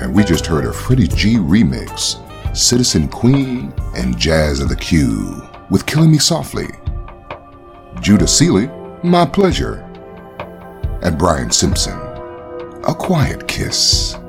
And we just heard a Freddie G remix, Citizen Queen and Jazz of the Q with Killing Me Softly. Judah Seeley, My Pleasure. And Brian Simpson, A Quiet Kiss.